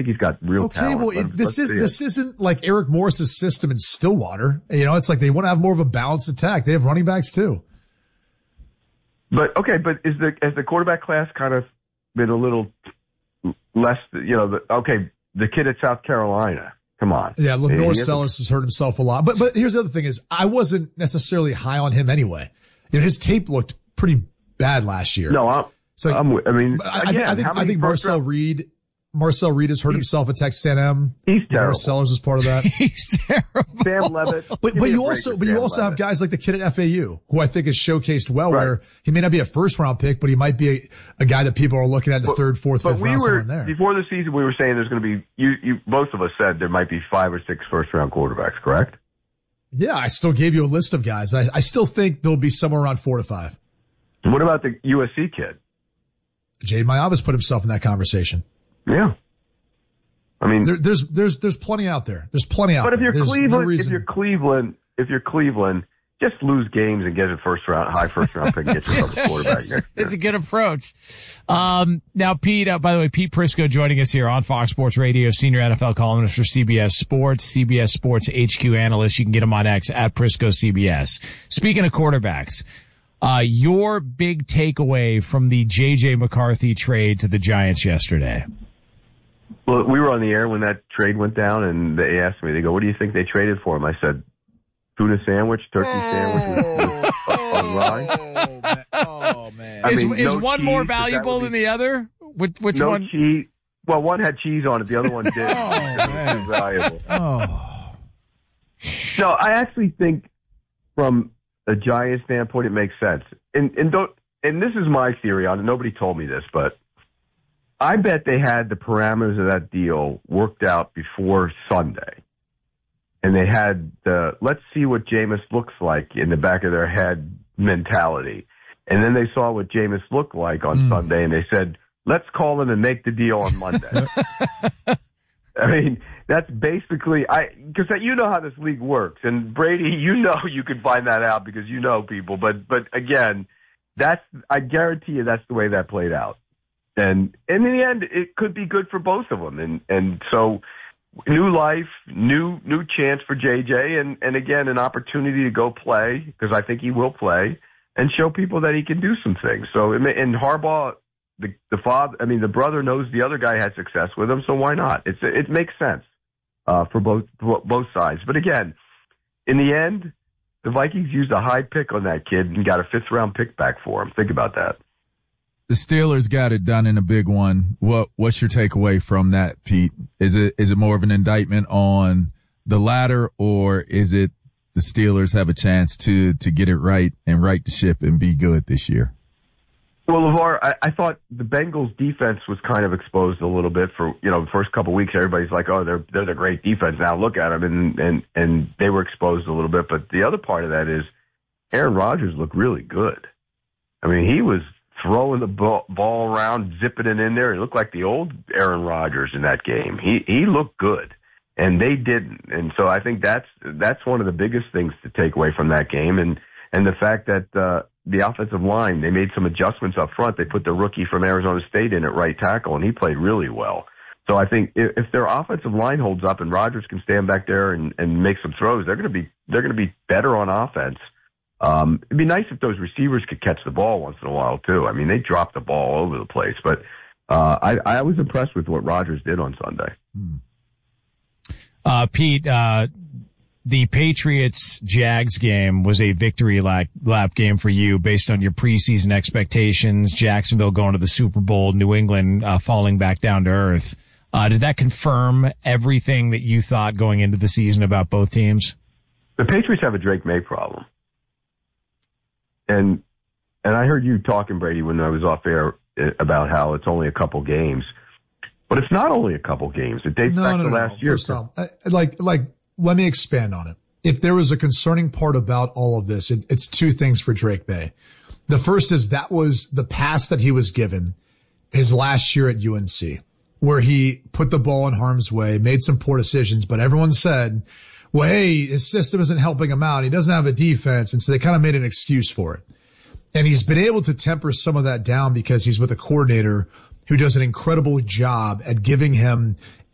think he's got real talent. Okay, well, this isn't like Eric Morris's system in Stillwater. You know, it's like they want to have more of a balanced attack. They have running backs too. But has the quarterback class kind of been a little less? You know, the kid at South Carolina. Come on. Yeah, Lenore Sellers has hurt himself a lot. But here's the other thing is I wasn't necessarily high on him anyway. You know, his tape looked pretty bad last year. No, I think Marcel Reed has hurt himself at Texas A&M. He's terrible. Sellers is part of that. He's terrible. Sam Levitt. But you also have guys like the kid at FAU who I think has showcased well, right, where he may not be a first round pick, but he might be a guy that people are looking at the third, fourth, fifth round somewhere in there. Before the season, we were saying there's going to be, you both of us said there might be 5 or 6 first round quarterbacks, correct? Yeah, I still gave you a list of guys. I still think there'll be somewhere around 4 to 5. What about the USC kid? Jade Mayavis put himself in that conversation. Yeah. I mean, there's plenty out there. There's plenty out there. But if you're Cleveland, just lose games and get a high first round pick and get yourself a quarterback next year. It's a good approach. Now, Pete, by the way, Pete Prisco joining us here on Fox Sports Radio, senior NFL columnist for CBS Sports HQ analyst. You can get him on X at Prisco CBS. Speaking of quarterbacks, your big takeaway from the J.J. McCarthy trade to the Giants yesterday. Well, we were on the air when that trade went down, and they asked me, they go, what do you think they traded for him? I said, tuna sandwich, turkey sandwich, on rye. Oh, man. Is one more valuable than the other? Which one? Cheese. Well, one had cheese on it. The other one didn't. Man. It was valuable. Oh. No, I actually think from a Giants standpoint, it makes sense. And this is my theory on it. Nobody told me this, but I bet they had the parameters of that deal worked out before Sunday. And they had the, let's see what Jameis looks like in the back of their head mentality. And then they saw what Jameis looked like on Sunday, and they said, let's call him and make the deal on Monday. I mean, that's basically, because you know how this league works. And Brady, you could find that out because you know people. But again, I guarantee you that's the way that played out. And in the end, it could be good for both of them. And so new life, new chance for JJ, and again, an opportunity to go play, because I think he will play, and show people that he can do some things. So, and Harbaugh, the brother knows the other guy had success with him, so why not? It makes sense for both sides. But again, in the end, the Vikings used a high pick on that kid and got a 5th round pick back for him. Think about that. The Steelers got it done in a big one. What's your takeaway from that, Pete? Is it more of an indictment on the latter, or is it the Steelers have a chance to get it right and right the ship and be good this year? Well, LeVar, I thought the Bengals defense was kind of exposed a little bit for, the first couple of weeks. Everybody's like, oh, they're the great defense. Now look at them. And they were exposed a little bit. But the other part of that is Aaron Rodgers looked really good. I mean, he was throwing the ball around, zipping it in there. It looked like the old Aaron Rodgers in that game. He looked good, and they didn't. And so I think that's one of the biggest things to take away from that game. And the fact that the offensive line, they made some adjustments up front. They put the rookie from Arizona State in at right tackle, and he played really well. So I think if their offensive line holds up and Rodgers can stand back there and make some throws, they're going to be better on offense. It'd be nice if those receivers could catch the ball once in a while too. I mean, they dropped the ball all over the place, but I was impressed with what Rodgers did on Sunday. Pete, the Patriots-Jags game was a victory lap game for you based on your preseason expectations. Jacksonville going to the Super Bowl, New England falling back down to earth. Did that confirm everything that you thought going into the season about both teams? The Patriots have a Drake May problem. And I heard you talking, Brady, when I was off air about how it's only a couple games. But it's not only a couple games. It dates back to last year. First off, let me expand on it. If there was a concerning part about all of this, it's 2 things for Drake May. The first is that was the pass that he was given his last year at UNC, where he put the ball in harm's way, made some poor decisions, but everyone said, well, hey, his system isn't helping him out. He doesn't have a defense. And so they kind of made an excuse for it. And he's been able to temper some of that down because he's with a coordinator who does an incredible job at giving him